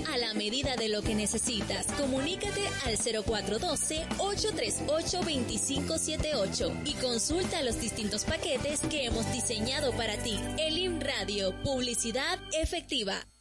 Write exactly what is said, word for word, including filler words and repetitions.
a la medida de lo que necesitas. Comunícate al cero cuatro uno dos, ocho tres ocho, dos cinco siete ocho y consulta los distintos paquetes que hemos diseñado para ti. Elim Radio, publicidad efectiva.